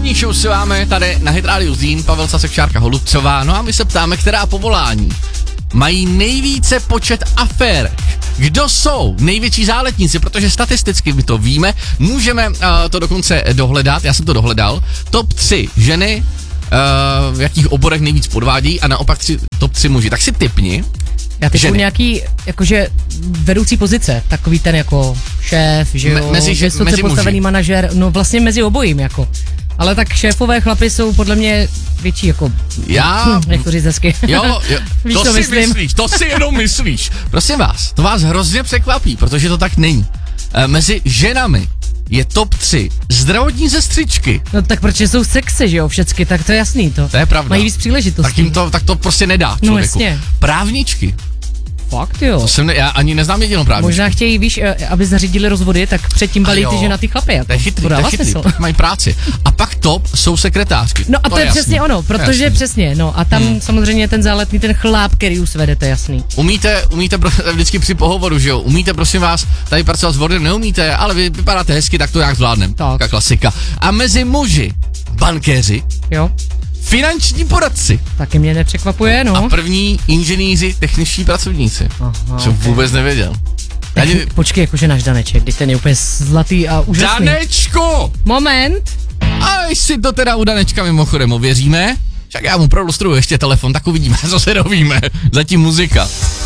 Ranní show s vámi tady na Hit Radio Zlín, Pavel Sasek, Šárka Holubcová. No a my se ptáme, která povolání mají nejvíce počet aférek. Kdo jsou největší záletníci, protože statisticky my to víme, můžeme to dokonce dohledat, já jsem to dohledal. Top 3 ženy, v jakých oborech nejvíc podvádí a naopak top 3 muži. Tak si tipni. Já typu nějaký, jakože vedoucí pozice, takový ten jako šéf, že jo, vysoce postavený manažer, no vlastně mezi obojím jako. Ale tak šéfové chlapy jsou podle mě větší jako, jak to říct hezky. Jo, Víš, to si myslíš, to si jenom myslíš. Prosím vás, to vás hrozně překvapí, protože to tak není. Mezi ženami je top 3 zdravotní sestřičky. No tak protože jsou sexy, že jo, všecky, tak to je jasný to. To je pravda. Mají víc příležitostí. Tak to prostě nedá člověku. No jasně. Právničky. Fakt jo. Já ani neznám jedinou právničku. Možná chtějí, víš, aby zařídili rozvody, tak předtím balí ty ženatý chlapy. Jako. To je chytrý, mají práci. A pak top jsou sekretářky. No a to je přesně ono, protože přesně, no a tam samozřejmě ten záletný, ten chláp, který už svede, to je jasný. Umíte vždycky při pohovoru, že jo, umíte prosím vás tady pracovat s Wordem, neumíte, ale vy vypadáte hezky, tak to nějak zvládnem. Tak. Klasika. A mezi muži, bankéři, jo, finanční poradci. Taky mě nepřekvapuje, no. A první inženýři, techničtí pracovníci. Aha, jsem vůbec nevěděl. Počkej, jakože náš Daneček, když ten je úplně zlatý a úžasný. Danečko! Moment. A si to teda u Danečka mimochodem ověříme, však já mu prolustruju ještě telefon, tak uvidíme, co se dovíme. Zatím muzika.